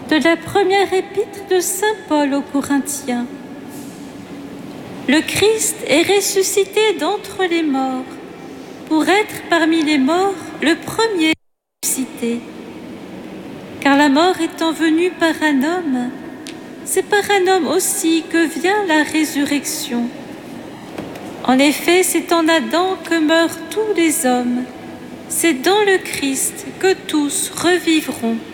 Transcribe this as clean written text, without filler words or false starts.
De la première épître de saint Paul aux Corinthiens. Le Christ est ressuscité d'entre les morts, pour être parmi les morts le premier ressuscité. Car la mort étant venue par un homme, c'est par un homme aussi que vient la résurrection. En effet, c'est en Adam que meurent tous les hommes. C'est dans le Christ que tous revivront.